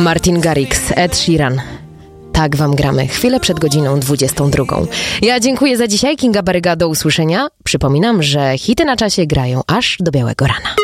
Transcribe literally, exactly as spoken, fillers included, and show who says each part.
Speaker 1: Martin Garrix, Ed Sheeran. Tak wam gramy, chwilę przed godziną dwudziestą drugą. Ja dziękuję za dzisiaj, Kinga Baryga, do usłyszenia. Przypominam, że hity na czasie grają aż do białego rana.